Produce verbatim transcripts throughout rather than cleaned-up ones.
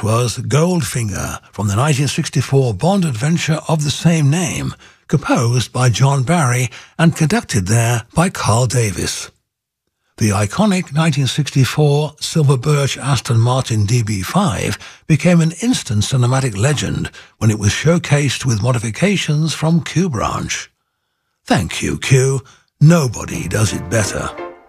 That was Goldfinger from the nineteen sixty-four Bond adventure of the same name, composed by John Barry and conducted there by Carl Davis. The iconic nineteen sixty-four Silver Birch Aston Martin D B five became an instant cinematic legend when it was showcased with modifications from Q Branch. Thank you, Q. Nobody does it better.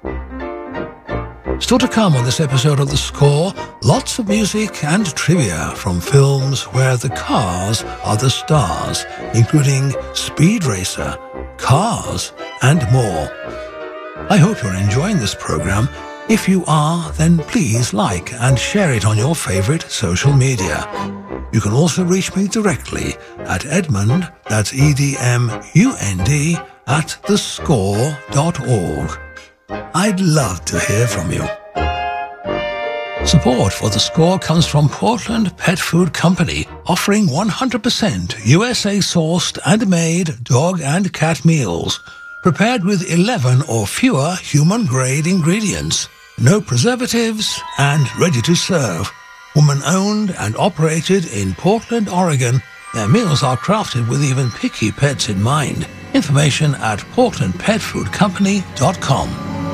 Still to come on this episode of The Score, lots of music and trivia from films where the cars are the stars, including Speed Racer, Cars, and more. I hope you're enjoying this program. If you are, then please like and share it on your favorite social media. You can also reach me directly at Edmund, that's E D M U N D, at the score dot org. I'd love to hear from you. Support for The Score comes from Portland Pet Food Company, offering one hundred percent U S A-sourced and made dog and cat meals, prepared with eleven or fewer human-grade ingredients, no preservatives, and ready to serve. Woman-owned and operated in Portland, Oregon, their meals are crafted with even picky pets in mind. Information at portland pet food company dot com.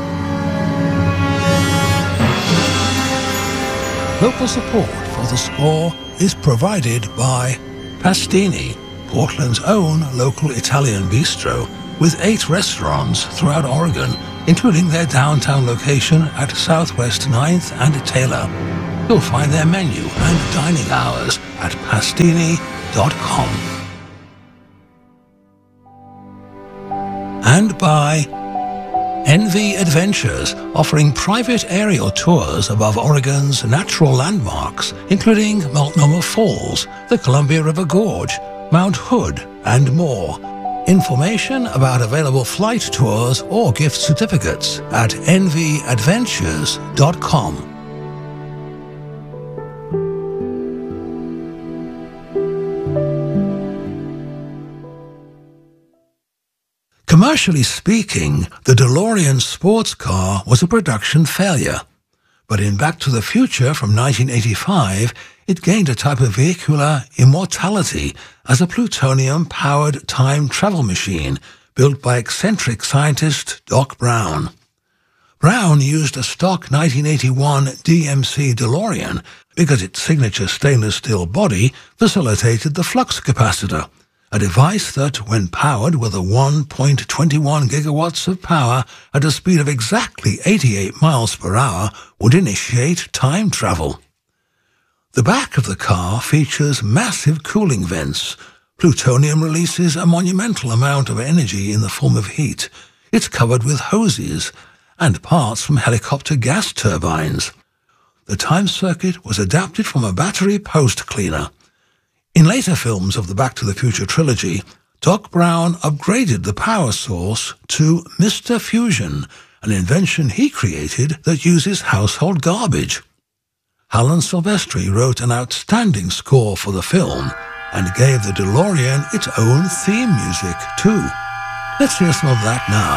Local support for The Score is provided by Pastini, Portland's own local Italian bistro, with eight restaurants throughout Oregon, including their downtown location at Southwest ninth and Taylor. You'll find their menu and dining hours at pastini dot com. And by Envy Adventures, offering private aerial tours above Oregon's natural landmarks, including Multnomah Falls, the Columbia River Gorge, Mount Hood, and more. Information about available flight tours or gift certificates at envy adventures dot com. Commercially speaking, the DeLorean sports car was a production failure. But in Back to the Future from nineteen eighty-five, it gained a type of vehicular immortality as a plutonium-powered time travel machine built by eccentric scientist Doc Brown. Brown used a stock nineteen eighty-one D M C DeLorean because its signature stainless steel body facilitated the flux capacitor, a device that, when powered with a one point two one gigawatts of power at a speed of exactly eighty-eight miles per hour, would initiate time travel. The back of the car features massive cooling vents. Plutonium releases a monumental amount of energy in the form of heat. It's covered with hoses and parts from helicopter gas turbines. The time circuit was adapted from a battery post cleaner. In later films of the Back to the Future trilogy, Doc Brown upgraded the power source to Mister Fusion, an invention he created that uses household garbage. Alan Silvestri wrote an outstanding score for the film and gave the DeLorean its own theme music, too. Let's hear some of that now.